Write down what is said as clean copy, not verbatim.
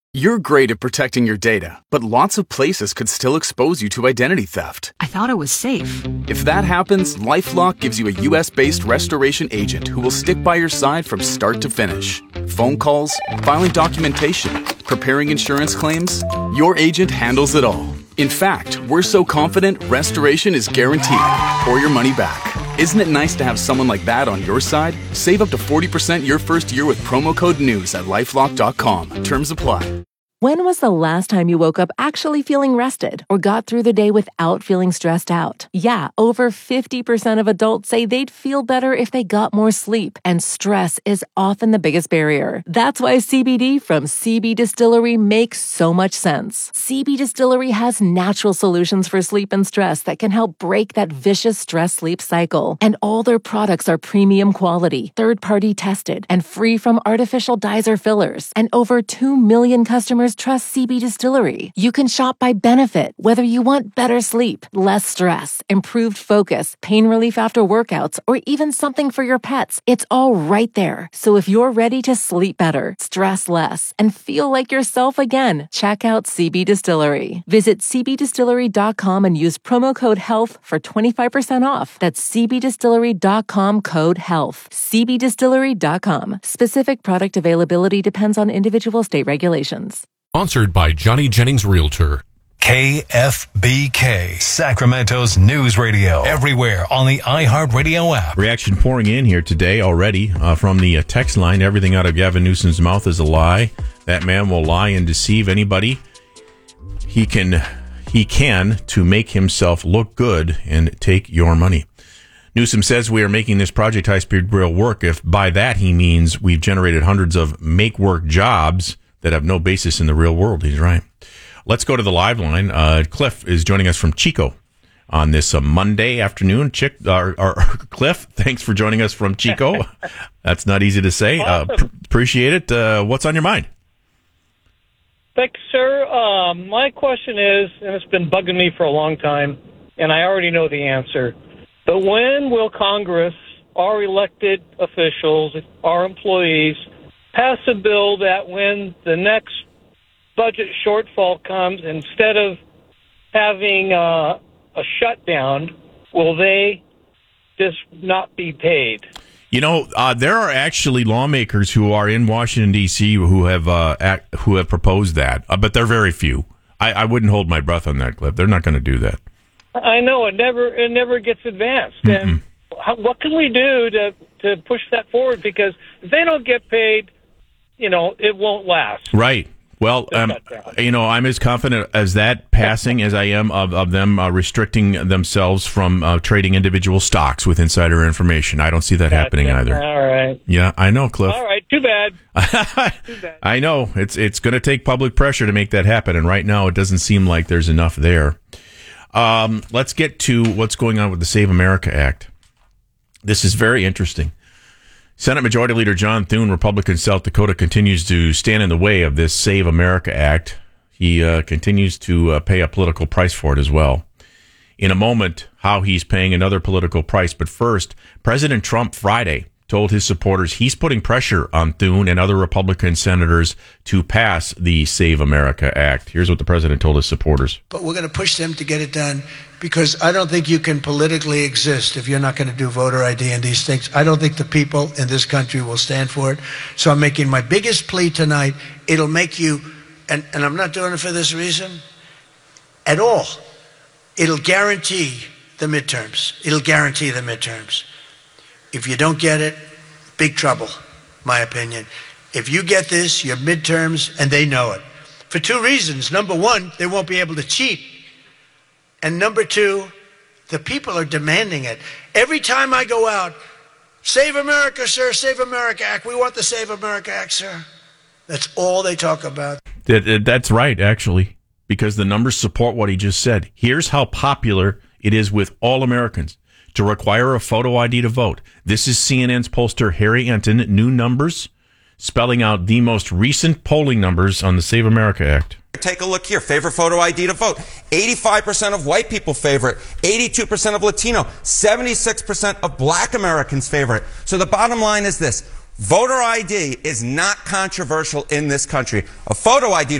You're great at protecting your data, but lots of places could still expose you to identity theft. I thought it was safe. If that happens, LifeLock gives you a U.S.-based restoration agent who will stick by your side from start to finish. Phone calls, filing documentation, preparing insurance claims, your agent handles it all. In fact, we're so confident restoration is guaranteed or your money back. Isn't it nice to have someone like that on your side? Save up to 40% your first year with promo code NEWS at LifeLock.com. Terms apply. When was the last time you woke up actually feeling rested or got through the day without feeling stressed out? Yeah, over 50% of adults say they'd feel better if they got more sleep, and stress is often the biggest barrier. That's why CBD from CB Distillery makes so much sense. CB Distillery has natural solutions for sleep and stress that can help break that vicious stress-sleep cycle. And all their products are premium quality, third-party tested, and free from artificial dyes or fillers. And over 2 million customers trust CB Distillery. You can shop by benefit, whether you want better sleep, less stress, improved focus, pain relief after workouts, or even something for your pets. It's all right there. So if you're ready to sleep better, stress less, and feel like yourself again, check out CB Distillery. Visit cbdistillery.com and use promo code HEALTH for 25% off. That's cbdistillery.com code HEALTH. cbdistillery.com. Specific product availability depends on individual state regulations. Sponsored by Johnny Jennings Realtor. KFBK, Sacramento's news radio. Everywhere on the iHeartRadio app. Reaction pouring in here today already from the text line. Everything out of Gavin Newsom's mouth is a lie. That man will lie and deceive anybody he can to make himself look good and take your money. Newsom says we are making this Project High Speed Rail work. If by that he means we've generated hundreds of make-work jobs that have no basis in the real world. He's right. Let's go to the live line. Cliff is joining us from Chico on this Monday afternoon. Cliff, thanks for joining us from Chico. That's not easy to say. Awesome. Appreciate it. What's on your mind? Thank you, sir. My question is, and it's been bugging me for a long time, and I already know the answer, but when will Congress, our elected officials, our employees, pass a bill that when the next budget shortfall comes, instead of having a shutdown, will they just not be paid? You know, there are actually lawmakers who are in Washington, D.C. who have proposed that, but they're very few. I wouldn't hold my breath on that, Cliff. They're not going to do that. I know it never gets advanced. And what can we do to push that forward? Because if they don't get paid, it won't last. Right. Well, I'm as confident as that passing as I am of them restricting themselves from trading individual stocks with insider information. I don't see that happening either. All right. Yeah, I know, Cliff. All right. Too bad. I know. It's going to take public pressure to make that happen, and right now it doesn't seem like there's enough there. Let's get to what's going on with the Save America Act. This is very interesting. Senate Majority Leader John Thune, Republican, South Dakota, continues to stand in the way of this Save America Act. He continues to pay a political price for it as well. In a moment, how he's paying another political price. But first, President Trump Friday told his supporters he's putting pressure on Thune and other Republican senators to pass the Save America Act. Here's what the president told his supporters. But we're going to push them to get it done, because I don't think you can politically exist if you're not going to do voter ID and these things. I don't think the people in this country will stand for it. So I'm making my biggest plea tonight. It'll make you, and I'm not doing it for this reason at all, it'll guarantee the midterms. It'll guarantee the midterms. If you don't get it, big trouble, my opinion. If you get this, your midterms, and they know it. For two reasons. Number one, they won't be able to cheat. And number two, the people are demanding it. Every time I go out, Save America, sir, Save America Act. We want the Save America Act, sir. That's all they talk about. That's right, actually, because the numbers support what he just said. Here's how popular it is with all Americans to require a photo ID to vote. This is CNN's pollster Harry Enton, new numbers, spelling out the most recent polling numbers on the Save America Act. Take a look here. Favorite photo ID to vote. 85% of white people favor it. 82% of Latino. 76% of black Americans favor it. So the bottom line is this. Voter ID is not controversial in this country. A photo ID